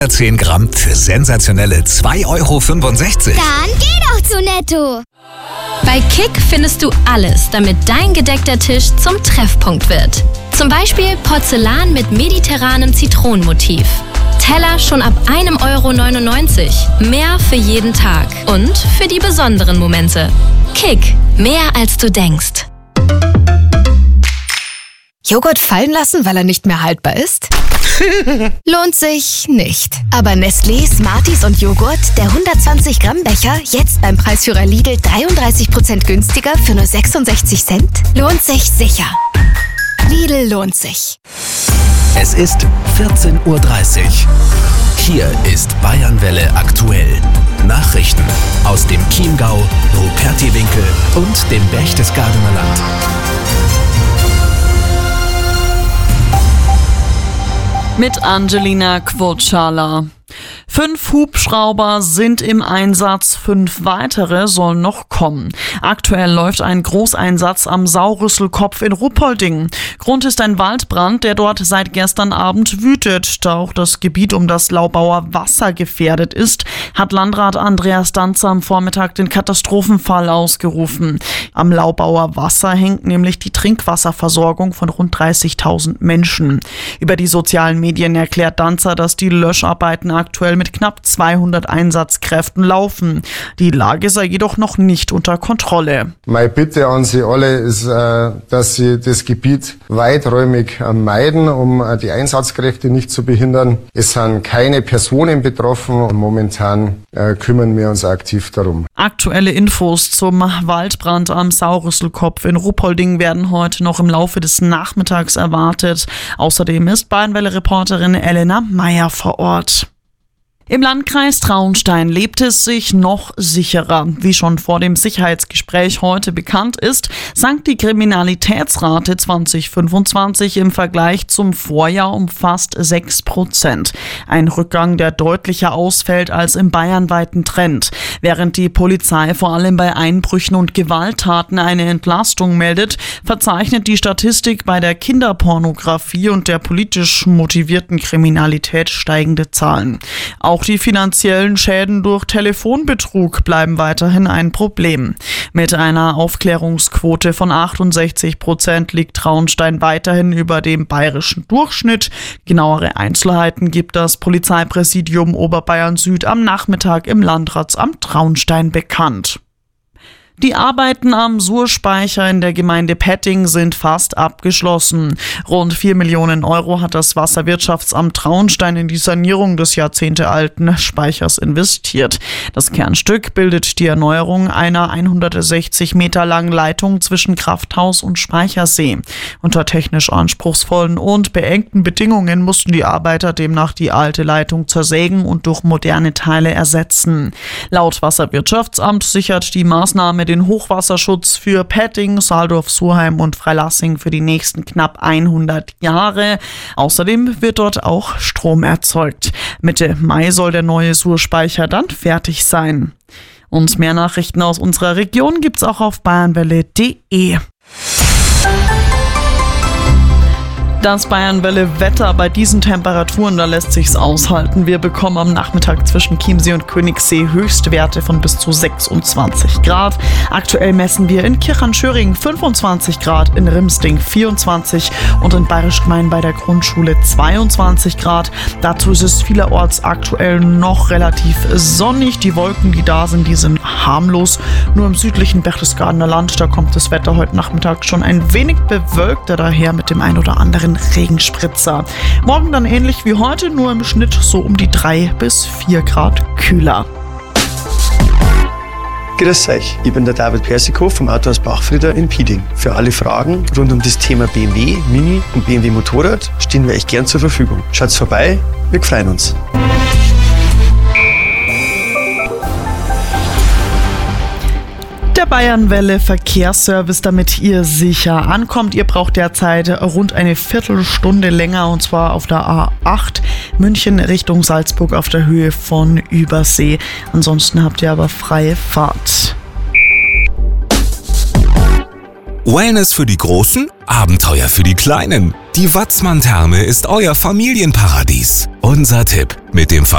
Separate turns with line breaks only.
10 Gramm für sensationelle 2,65 €.
Dann geh doch zu Netto.
Bei Kick findest du alles, damit dein gedeckter Tisch zum Treffpunkt wird. Zum Beispiel Porzellan mit mediterranem Zitronenmotiv. Teller schon ab 1,99 €. Mehr für jeden Tag und für die besonderen Momente. Kick, mehr als du denkst.
Joghurt fallen lassen, weil er nicht mehr haltbar ist? Lohnt sich nicht. Aber Nestlé, Smarties und Joghurt, der 120 Gramm Becher, jetzt beim Preisführer Lidl 33% günstiger für nur 66 Cent? Lohnt sich sicher. Lidl lohnt sich.
Es ist 14:30 Uhr. Hier ist Bayernwelle aktuell. Nachrichten aus dem Chiemgau, Rupertiwinkel und dem Berchtesgadener Land.
Mit Angelina Quotschala. 5 Hubschrauber sind im Einsatz, 5 weitere sollen noch kommen. Aktuell läuft ein Großeinsatz am Saurüsselkopf in Ruppolding. Grund ist ein Waldbrand, der dort seit gestern Abend wütet. Da auch das Gebiet um das Laubauer Wasser gefährdet ist, hat Landrat Andreas Danzer am Vormittag den Katastrophenfall ausgerufen. Am Laubauer Wasser hängt nämlich die Trinkwasserversorgung von rund 30.000 Menschen. Über die sozialen Medien erklärt Danzer, dass die Löscharbeiten aktuell mit knapp 200 Einsatzkräften laufen. Die Lage sei jedoch noch nicht unter Kontrolle.
Meine Bitte an Sie alle ist, dass Sie das Gebiet weiträumig meiden, um die Einsatzkräfte nicht zu behindern. Es sind keine Personen betroffen und momentan kümmern wir uns aktiv darum.
Aktuelle Infos zum Waldbrand am Saurüsselkopf in Ruppolding werden heute noch im Laufe des Nachmittags erwartet. Außerdem ist Bayernwelle-Reporterin Elena Meyer vor Ort. Im Landkreis Traunstein lebt es sich noch sicherer. Wie schon vor dem Sicherheitsgespräch heute bekannt ist, sank die Kriminalitätsrate 2025 im Vergleich zum Vorjahr um fast 6%. Ein Rückgang, der deutlicher ausfällt als im bayernweiten Trend. Während die Polizei vor allem bei Einbrüchen und Gewalttaten eine Entlastung meldet, verzeichnet die Statistik bei der Kinderpornografie und der politisch motivierten Kriminalität steigende Zahlen. Auch die finanziellen Schäden durch Telefonbetrug bleiben weiterhin ein Problem. Mit einer Aufklärungsquote von 68% liegt Traunstein weiterhin über dem bayerischen Durchschnitt. Genauere Einzelheiten gibt das Polizeipräsidium Oberbayern Süd am Nachmittag im Landratsamt Traunstein bekannt. Die Arbeiten am Surspeicher in der Gemeinde Petting sind fast abgeschlossen. Rund 4 Millionen € hat das Wasserwirtschaftsamt Traunstein in die Sanierung des jahrzehntealten Speichers investiert. Das Kernstück bildet die Erneuerung einer 160 Meter langen Leitung zwischen Krafthaus und Speichersee. Unter technisch anspruchsvollen und beengten Bedingungen mussten die Arbeiter demnach die alte Leitung zersägen und durch moderne Teile ersetzen. Laut Wasserwirtschaftsamt sichert die Maßnahme den Hochwasserschutz für Petting, Saldorf-Surheim und Freilassing für die nächsten knapp 100 Jahre. Außerdem wird dort auch Strom erzeugt. Mitte Mai soll der neue Surspeicher dann fertig sein. Und mehr Nachrichten aus unserer Region gibt's auch auf bayernwelle.de. Das Bayernwelle-Wetter bei diesen Temperaturen, da lässt sich's aushalten. Wir bekommen am Nachmittag zwischen Chiemsee und Königssee Höchstwerte von bis zu 26 Grad. Aktuell messen wir in Kirchhahn-Schöring 25 Grad, in Rimsting 24 und in Bayerisch-Gmein bei der Grundschule 22 Grad. Dazu ist es vielerorts aktuell noch relativ sonnig. Die Wolken, die da sind, die sind harmlos. Nur im südlichen Berchtesgadener Land, da kommt das Wetter heute Nachmittag schon ein wenig bewölkter daher mit dem ein oder anderen Regenspritzer. Morgen dann ähnlich wie heute, nur im Schnitt so um die 3 bis 4 Grad kühler.
Grüß euch, ich bin der David Persikow vom Autohaus Bachfrieder in Pieding. Für alle Fragen rund um das Thema BMW, Mini und BMW Motorrad stehen wir euch gern zur Verfügung. Schaut's vorbei, wir freuen uns.
Der Bayernwelle Verkehrsservice, damit ihr sicher ankommt. Ihr braucht derzeit rund eine Viertelstunde länger, und zwar auf der A8 München Richtung Salzburg auf der Höhe von Übersee. Ansonsten habt ihr aber freie Fahrt.
Wellness für die Großen, Abenteuer für die Kleinen. Die Watzmann Therme ist euer Familienparadies. Unser Tipp: Mit dem